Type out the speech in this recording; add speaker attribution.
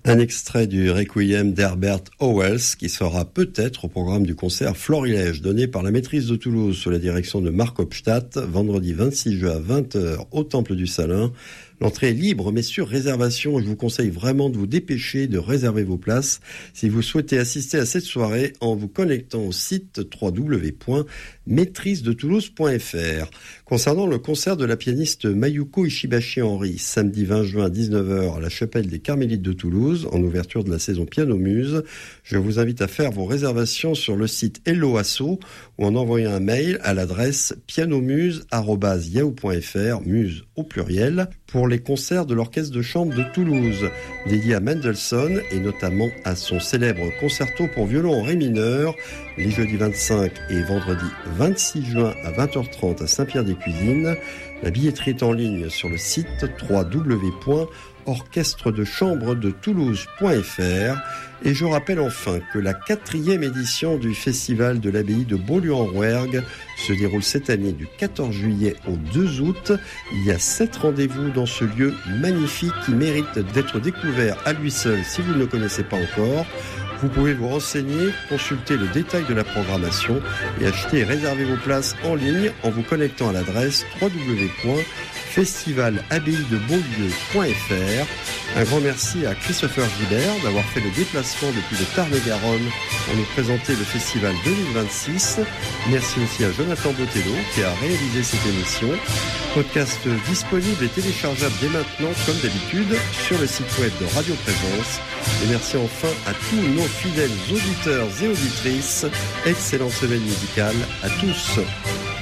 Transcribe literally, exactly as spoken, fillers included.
Speaker 1: Un extrait du Requiem d'Herbert Howells qui sera peut-être au programme du concert Florilège donné par la Maîtrise de Toulouse sous la direction de Marc Hopstadt, vendredi vingt-six juin à vingt heures au Temple du Salin. L'entrée est libre mais sur réservation. Je vous conseille vraiment de vous dépêcher de réserver vos places si vous souhaitez assister à cette soirée en vous connectant au site w w w point maîtrise de toulouse point f r. Concernant le concert de la pianiste Mayuko Ishibashi-Henry, samedi vingt juin à dix-neuf heures à la chapelle des Carmélites de Toulouse, en ouverture de la saison Piano Muse, je vous invite à faire vos réservations sur le site Hello Asso ou en envoyant un mail à l'adresse pianomuse arobase yahoo point f r, muse au pluriel, pour les concerts de l'Orchestre de chambre de Toulouse, dédié à Mendelssohn et notamment à son célèbre concerto pour violon en ré mineur, les jeudis vingt-cinq et vendredi vingt-six juin à vingt heures trente à Saint-Pierre-des-Cuisines. La billetterie est en ligne sur le site w w w point orchestre de chambre de toulouse point f r. Et je rappelle enfin que la quatrième édition du festival de l'abbaye de Beaulieu-en-Rouergue se déroule cette année du quatorze juillet au deux août. Il y a sept rendez-vous dans ce lieu magnifique qui mérite d'être découvert à lui seul si vous ne le connaissez pas encore. Vous pouvez vous renseigner, consulter le détail de la programmation et acheter et réserver vos places en ligne en vous connectant à l'adresse w w w point festival abbaye de beaulieu point f r. Un grand merci à Christopher Gilbert d'avoir fait le déplacement depuis le Tarn-et-Garonne pour nous présenter le festival deux mille vingt-six. Merci aussi à Jonathan Botello qui a réalisé cette émission. Podcast disponible et téléchargeable dès maintenant, comme d'habitude, sur le site web de Radio Présence. Et merci enfin à tous nos fidèles auditeurs et auditrices. Excellente semaine musicale à tous.